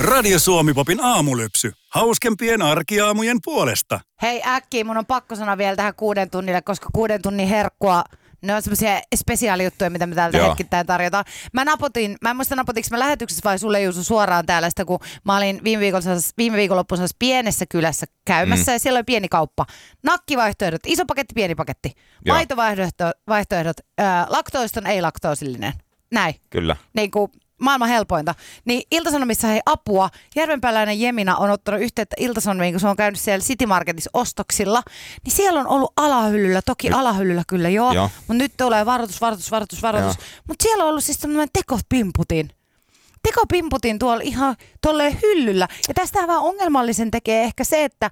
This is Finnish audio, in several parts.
Radio Suomi-popin aamulypsy. Hauskempien arkiaamujen puolesta. Hei äkkiä, mun on pakko sanoa vielä tähän 6 tunnille, koska 6 tunnin herkkua, ne on semmoisia spesiaalijuttuja, mitä me täältä hetkittäin tarjotaan. Mä en muista napotiko mä lähetyksessä vai sulle Juuso suoraan täällä sitä, kun mä olin viime viikonloppuun pienessä kylässä käymässä ja siellä oli pieni kauppa. Nakkivaihtoehdot, iso paketti, pieni paketti. Maitovaihtoehdot, laktoiston, ei laktoosillinen. Näin. Kyllä. Niin kuin maailman helpointa. Niin Ilta-Sanomissa hei apua. Järvenpääläinen Jemina on ottanut yhteyttä Ilta-Sanomiin, kun se on käynyt siellä City Marketissa ostoksilla. Niin siellä on ollut alahyllyllä, toki alahyllyllä kyllä joo. Mutta nyt tulee varoitus. Mutta siellä on ollut siis tämmöinen tekopimputin tuolla ihan tolleen hyllyllä. Ja tästä vähän ongelmallisen tekee ehkä se, että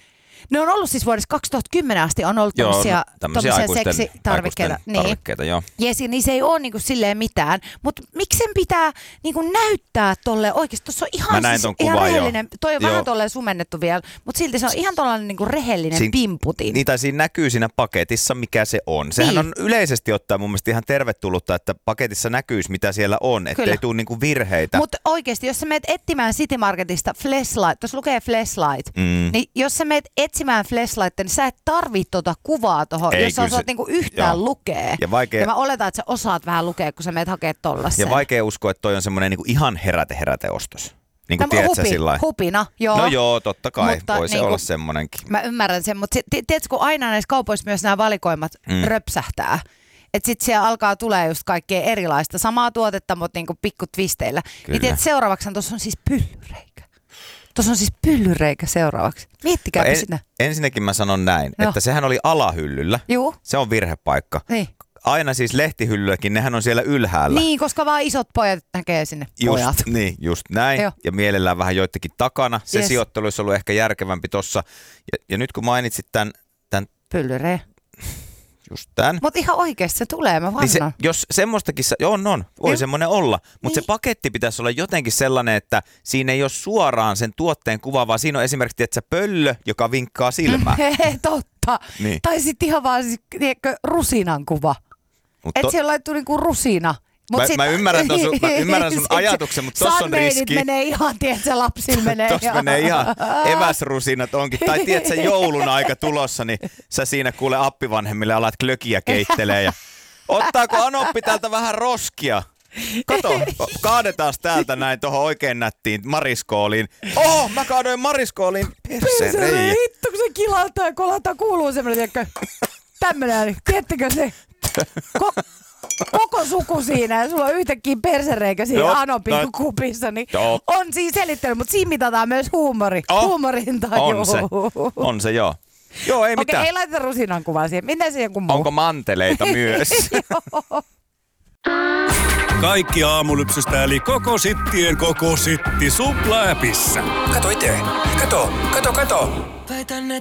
ne on ollut siis vuodesta 2010 asti on ollut tämmöisiä seksitarvikkeita. Joo. Yes, niin se ei ole niinku silleen mitään. Mutta miksi sen pitää niinku näyttää tolleen oikeasti? Tuossa on ihan, ihan rehellinen, toi on vähän tolleen sumennettu vielä, mutta silti se on ihan tollainen niinku rehellinen pimputin. Niin tai siinä näkyy siinä paketissa, mikä se on. Sehän on yleisesti ottaen mun mielestä ihan tervetullutta, että paketissa näkyisi, mitä siellä on, ettei tule niinku virheitä. Mutta oikeasti, jos sä meet etsimään City Marketista Fleshlight, tuossa lukee Fleshlight, niin jos sä meet etsimään Fleshlightia, niin sä et tarvitse tuota kuvaa tuohon, jos sä osaat niinku yhtään lukea. Ja mä oletan, että sä osaat vähän lukea, kun sä meet hakee tollasen. Ja vaikea uskoa, että toi on semmoinen niinku ihan heräte-ostos. Niin kuin tiedätkö sillä hupina, joo. No joo, totta kai. Mutta voi se olla semmoinenkin. Mä ymmärrän sen, mutta tiedätkö, kun aina näissä kaupoissa myös nämä valikoimat röpsähtää. Että sit siellä alkaa tulee just kaikkea erilaista. Samaa tuotetta, mutta niinku pikku twisteillä. Niin tiedätkö, seuraavaksi tuossa on siis pyllyreikä. Tuossa on siis pyllyreikä seuraavaksi. Miettikääpä sitä. Ensinnäkin mä sanon näin, että sehän oli alahyllyllä. Juu. Se on virhepaikka. Niin. Aina siis lehtihyllylläkin, nehän on siellä ylhäällä. Niin, koska vaan isot pojat näkee sinne pojat. Niin, just näin. Joo. Ja mielellään vähän joitakin takana. Se sijoittelu olisi ollut ehkä järkevämpi tossa. Ja nyt kun mainitsit tämän pyllyreen. Just tämän. Mutta ihan oikeasti se tulee, mä vannan. Niin jos semmoistakin, voi semmoinen olla. Mutta se paketti pitäisi olla jotenkin sellainen, että siinä ei ole suoraan sen tuotteen kuva, vaan siinä on esimerkiksi pöllö, joka vinkkaa silmään. Totta. Niin. Tai sitten ihan vaan rusinan kuva. Että siellä laittuu niinku rusina. Mä ymmärrän sun ajatuksen, mutta tossa on riski. Sunmaidit menee ihan, tiedätkö, lapsilla menee tossa menee ihan eväsrusinat onkin. Tai tiedätkö, joulun aika tulossa, niin sä siinä kuule appivanhemmille alat klökiä keittelee. Ja ottaako Anoppi täältä vähän roskia? Kato, kaadetaan täältä näin tohon oikein nättiin mariskooliin. Mä kaadoin mariskooliin. Persereijä. Hitto, kun se kilahtaa ja kolahtaa, kuuluu semmoinen, tämmönen ääni. Tiedättekö se? Koko suku siinä ja sulla on yhtäkkiä persereikä siinä Anopin kupissa, niin on siinä selittely, mutta siinä mitataan myös huumori. Huumorintaju. On se joo. Joo, ei mitään. Okei, ei laiteta rusinan kuvaa siihen. Miten siihen kuin muu? Onko manteleita myös? Kaikki aamulypsystä eli koko sittien koko sitti Supla-äpissä. Kato itse. Kato. Väitän,